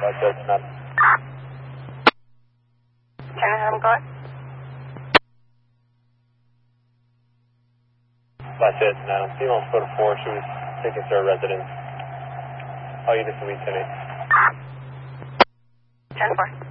I'm going. Last hit, female on photo 4, she was taken to her residence. All units to lead 10-8. 10-4.